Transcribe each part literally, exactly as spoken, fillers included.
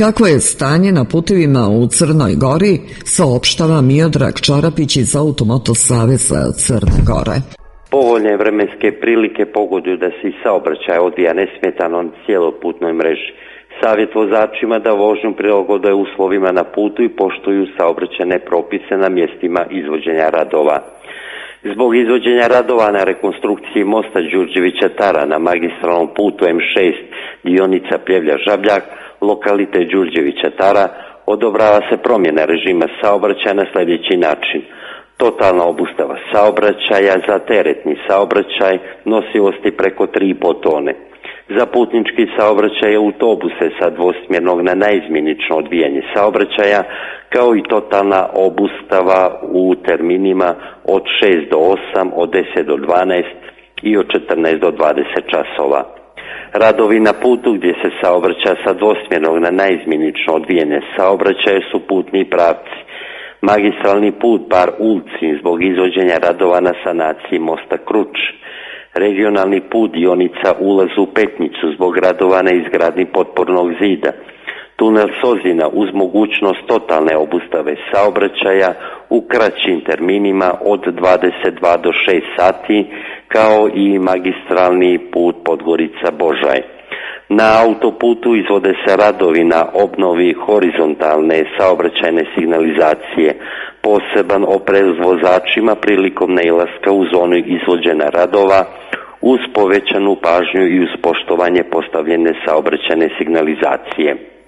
Kako je stanje na putevima u Crnoj Gori, saopštava Miodrag Čarapić iz Automoto saveza Crne Gore. Povoljne vremenske prilike pogoduju da se i saobraćaj odvija nesmetano na cijeloputnoj mreži. Savjet vozačima da vožnju prilagode uslovima na putu i poštuju saobraćajne propise na mjestima izvođenja radova. Zbog izvođenja radova na rekonstrukciji mosta Đurđevića Tara na magistralnom putu M šest dionica Pljevlja-Žabljak, lokalitet Đurđevića Tara, odobrava se promjena režima saobraćaja na sljedeći način. Totalna obustava saobraćaja za teretni saobraćaj nosivosti preko tri i pol tone. Za putnički saobraćaj autobuse sa dvosmjernog na naizmjenično odvijanje saobraćaja, kao i totalna obustava u terminima od šest do osam, od deset do dvanaest i od četrnaest do dvadeset časova. Radovi na putu gdje se saobraća sa dvosmjernog na naizmjenično odvijanje saobraćaja su putni pravci. Magistralni put Bar Ulcin zbog izvođenja radova na sanaciji mosta Kruč. Regionalni put dionica Ulaz u Petnicu zbog radova na izgradnji potpornog zida. Tunel Sozina uz mogućnost totalne obustave saobraćaja u kraćim terminima od dvadeset dva do šest sati, kao i magistralni put Podgorica-Božaj. Na autoputu izvode se radovi na obnovi horizontalne saobraćajne signalizacije, poseban oprez vozačima prilikom nailaska u zonu izvođenja radova, uz povećanu pažnju i uz poštovanje postavljene saobraćajne signalizacije.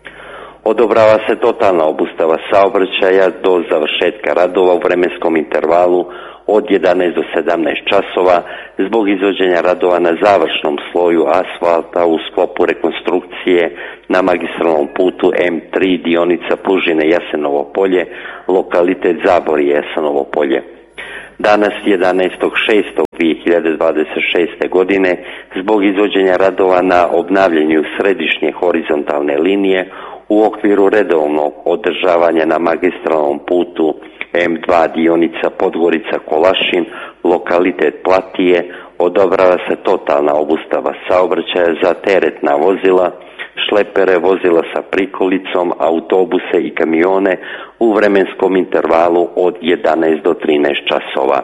Odobrava se totalna obustava saobraćaja do završetka radova u vremenskom intervalu od jedanaest do sedamnaest časova zbog izvođenja radova na završnom sloju asfalta u sklopu rekonstrukcije na magistralnom putu M tri dionica Plužine Jasenovo polje, lokalitet Zaborje Jasenovo polje. Danas jedanaestog šestog dvije hiljade dvadeset šeste. godine zbog izvođenja radova na obnavljanju središnje horizontalne linije u okviru redovnog održavanja na magistralnom putu M dva dionica Podgorica-Kolašin, lokalitet Platije, odobrava se totalna obustava saobraćaja za teretna vozila, šlepere, vozila sa prikolicom, autobuse i kamione u vremenskom intervalu od jedanaest do trinaest časova.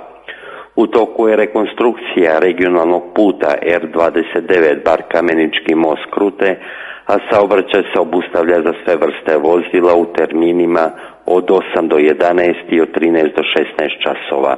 U toku je rekonstrukcija regionalnog puta R dvadeset devet Bar Kamenički most Krute, a saobraćaj se obustavlja za sve vrste vozila u terminima od osam do jedanaest i od trinaest do šesnaest časova.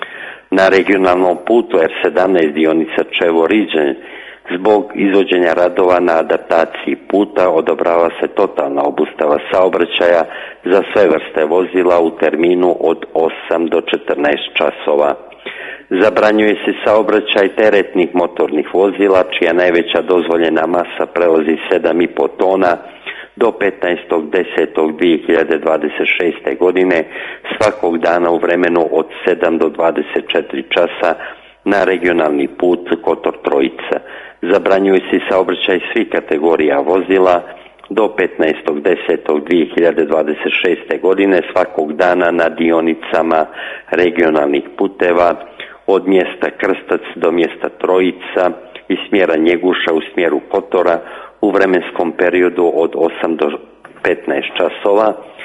Na regionalnom putu R sedamnaest dionica Čevo-Riđen zbog izvođenja radova na adaptaciji puta odobrava se totalna obustava saobraćaja za sve vrste vozila u terminu od osam do četrnaest časova. Zabranjuje se saobraćaj teretnih motornih vozila čija najveća dozvoljena masa prelazi sedam i pol tona do petnaestog desetog dvije hiljade dvadeset šeste. godine svakog dana u vremenu od sedam do dvadeset četiri časa na regionalni put Kotor Trojica. Zabranjuje se saobraćaj svih kategorija vozila do petnaestog desetog dvije hiljade dvadeset šeste. godine svakog dana na dionicama regionalnih puteva od mjesta Krstac do mjesta Trojica i smjera Njeguša u smjeru Kotora u vremenskom periodu od osam do petnaest časova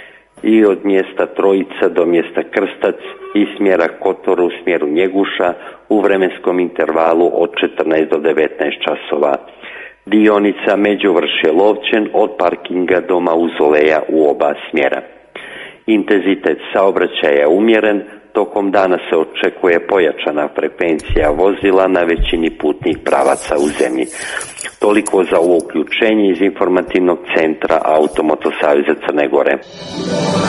i od mjesta Trojica do mjesta Krstac i smjera Kotor u smjeru Njeguša u vremenskom intervalu od četrnaest do devetnaest časova. Dionica Međuvršje-Lovćen od parkinga do Mauzoleja u oba smjera. Intenzitet saobraćaja je umjeren, tokom dana se očekuje pojačana frekvencija vozila na većini putnih pravaca u zemlji. Toliko za ovo uključenje iz informativnog centra Automoto saveza Crne Gore.